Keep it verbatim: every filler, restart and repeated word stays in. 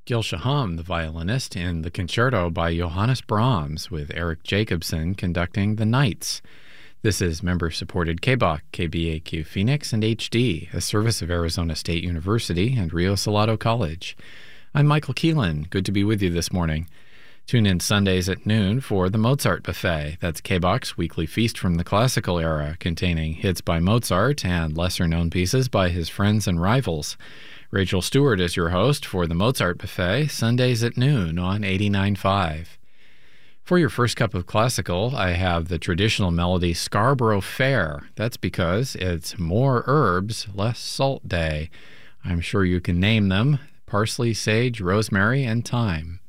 Gil Shaham, the violinist, in the concerto by Johannes Brahms, with Eric Jacobson conducting the Knights. This is member-supported K B A Q, K B A Q Phoenix, and H D, a service of Arizona State University and Rio Salado College. I'm Michael Keelan. Good to be with you this morning. Tune in Sundays at noon for the Mozart Buffet. That's K B A Q's weekly feast from the classical era, containing hits by Mozart and lesser-known pieces by his friends and rivals. Rachel Stewart is your host for the Mozart Buffet, Sundays at noon on eighty-nine point five. For your first cup of classical, I have the traditional melody Scarborough Fair. That's because it's more herbs, less salt day. I'm sure you can name them: parsley, sage, rosemary, and thyme.